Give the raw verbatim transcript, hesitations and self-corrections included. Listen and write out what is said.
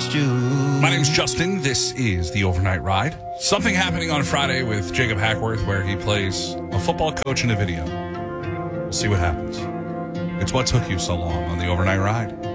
against you. My name's Justin. This is The Overnight Ride. Something happening on Friday with Jacob Hackworth where he plays a football coach in a video. We'll see what happens. It's what took you so long on The Overnight Ride.